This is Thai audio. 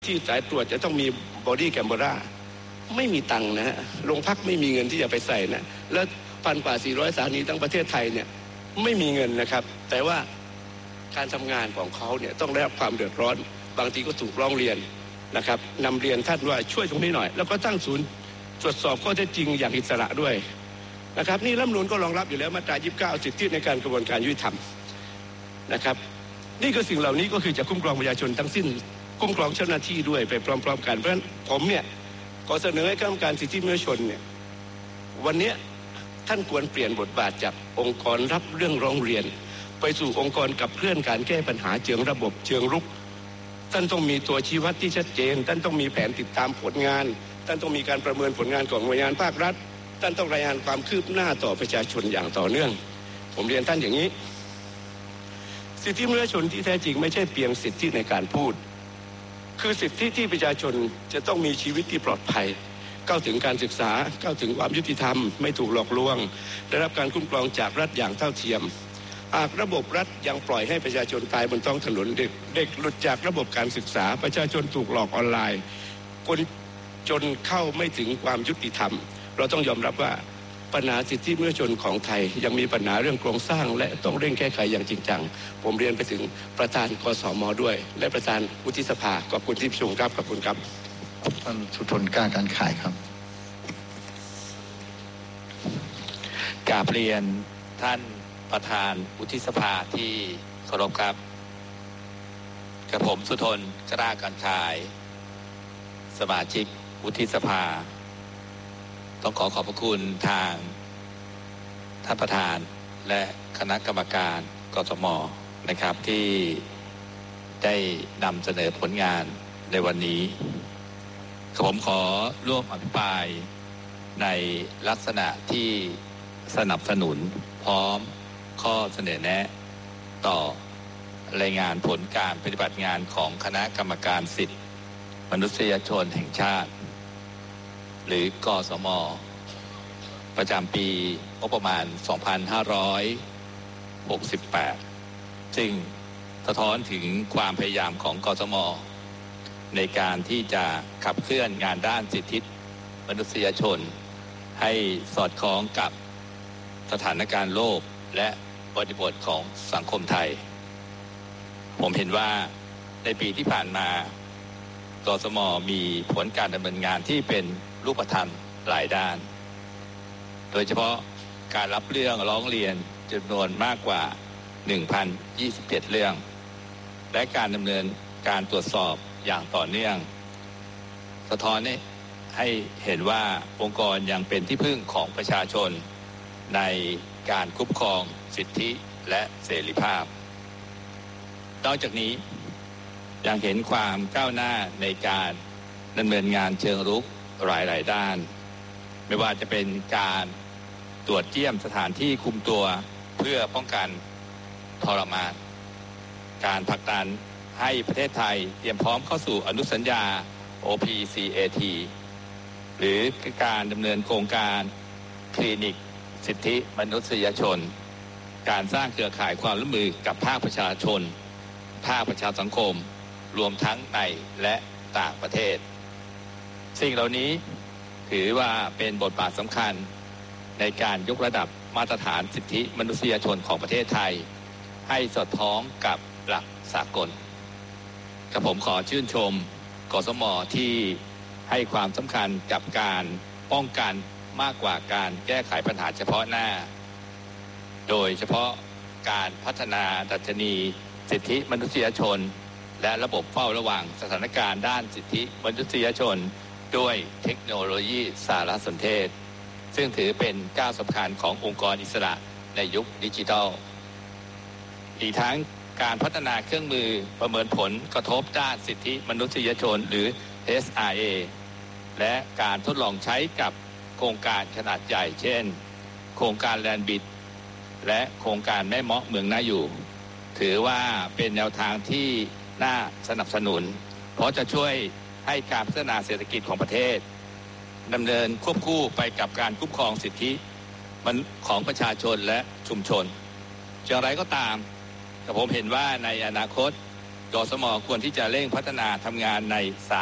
ที่สายตรวจจะต้องมีบอดี้แคมเมราไม่มีตังค์นะฮะโรงพักไม่มีเงินที่จะไปใส่นะแล้ว1,000 กว่า 400 สถานีทั้งประเทศไทยเนี่ยไม่มีเงินนะครับแต่ว่าการทำงานของเขาเนี่ยต้องได้รับความเดือดร้อนบางทีก็ถูกร้องเรียนนะครับนำเรียนท่านว่าช่วยตรงนี้หน่อยแล้วก็ตั้งศูนย์ตรวจสอบข้อเท็จจริงอย่างอิสระด้วยนะครับนี่รัฐธรรมนูญก็รองรับอยู่แล้วมาตรา29สิทธิในการกระบวนการยุติธรรมนะครับนี่คือสิ่งเหล่านี้ก็คือจะคุ้มครองประชาชนทั้งสิ้นคุ้มครองเจ้าหน้าที่ด้วยไปพร้อมๆกันเพราะฉะนั้นผมเนี่ยขอเสนอให้คณะกรรมการสิทธิมนุษยชนเนี่ยวันนี้ท่านควรเปลี่ยนบทบาทจากองค์กรรับเรื่องร้องเรียนไปสู่องค์กรกับเคลื่อนการแก้ปัญหาเชิงระบบเชิงรุกท่านต้องมีตัวชี้วัดที่ชัดเจนท่านต้องมีแผนติดตามผลงานท่านต้องมีการประเมินผลงานของหน่วยงานภาครัฐท่านต้องรายงานความคืบหน้าต่อประชาชนอย่างต่อเนื่องผมเรียนท่านอย่างนี้สิทธิมนุษยชนที่แท้จริงไม่ใช่เพียงสิทธิในการพูดคือสิทธิที่ประชาชนจะต้องมีชีวิตที่ปลอดภัยเข้าถึงการศึกษาเข้าถึงความยุติธรรมไม่ถูกหลอกลวงได้รับการคุ้มครองจากรัฐอย่างเท่าเทียมหากระบบรัฐยังปล่อยให้ประชาชนตายบนท้องถนนเด็กหลุดจากระบบการศึกษาประชาชนถูกหลอกออนไลน์คนจนเข้าไม่ถึงความยุติธรรมเราต้องยอมรับว่าปัญหาสิทธิมนุษยชนของไทยยังมีปัญหาเรื่องโครงสร้างและต้องเร่งแก้ไขอย่างจริงจังผมเรียนไปถึงประธานกสม.ด้วยและประธานวุฒิสภาขอบคุณที่ประชุมครับขอบคุณครับท่านสุทนกล้าการขายครับกราบเรียนท่านประธานวุฒิสภาที่เคารพครับกับผมสุทนกล้าการขายสมาชิกวุฒิสภาต้องขอบพระคุณทางท่านประธานและคณะกรรมการกสม.นะครับที่ได้นำเสนอผลงานในวันนี้ผมขอร่วมอภิปรายในลักษณะที่สนับสนุนพร้อมข้อเสนอแนะต่อรายงานผลการปฏิบัติงานของคณะกรรมการสิทธิมนุษยชนแห่งชาติหรือกสม.ประจำปีงบประมาณ 2568 ซึ่งสะท้อนถึงความพยายามของกสม.ในการที่จะขับเคลื่อนงานด้านสิทธิมนุษยชนให้สอดคล้องกับสถานการณ์โลกและบริบทของสังคมไทยผมเห็นว่าในปีที่ผ่านมากสม.มีผลการดำเนินงานที่เป็นรูปธรรมหลายด้านโดยเฉพาะการรับเรื่องร้องเรียนจำนวนมากกว่า 1,027 เรื่องและการดำเนินการตรวจสอบอย่างต่อเนื่องสะท้อนให้เห็นว่าองค์กรยังเป็นที่พึ่งของประชาชนในการคุ้มครองสิทธิและเสรีภาพนอกจากนี้ยังเห็นความก้าวหน้าในการดำเนินงานเชิงรุกหลายด้านไม่ว่าจะเป็นการตรวจเยี่ยมสถานที่คุมตัวเพื่อป้องกันทรมานการผลักดันให้ประเทศไทยเตรียมพร้อมเข้าสู่อนุสัญญา OPCAT หรือการดำเนินโครงการคลินิกสิทธิมนุษยชนการสร้างเครือข่ายความร่วมมือกับภาคประชาชนภาคประชาสังคมรวมทั้งในและต่างประเทศสิ่งเหล่านี้ถือว่าเป็นบทบาทสำคัญในการยกระดับมาตรฐานสิทธิมนุษยชนของประเทศไทยให้สอดคล้องกับหลักสากลกับผมขอชื่นชมกสม.ที่ให้ความสำคัญกับการป้องกันมากกว่าการแก้ไขปัญหาเฉพาะหน้าโดยเฉพาะการพัฒนาดัชนีสิทธิมนุษยชนและระบบเฝ้าระวังสถานการณ์ด้านสิทธิมนุษยชนด้วยเทคโนโลยีสารสนเทศซึ่งถือเป็นก้าวสำคัญขององค์กรอิสระในยุคดิจิทัลอีกทั้งการพัฒนาเครื่องมือประเมินผลกระทบด้านสิทธิมนุษยชนหรือ SRA และการทดลองใช้กับโครงการขนาดใหญ่เช่นโครงการแลนด์บิดและโครงการแม่เมาะเมืองน่าอยู่ถือว่าเป็นแนวทางที่น่าสนับสนุนเพราะจะช่วยให้การพัฒนาเศรษฐกิจของประเทศดำเนินควบคู่ไปกับการคุ้มครองสิทธิของประชาชนและชุมชนอย่างไรก็ตามแต่ผมเห็นว่าในอนาคตกสมควรที่จะเร่งพัฒนาทำงานใน